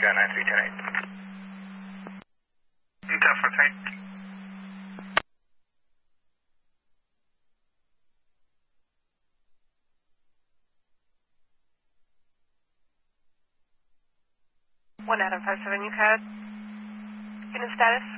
9310. Delta 3. One Adam 57, you code. Unit status.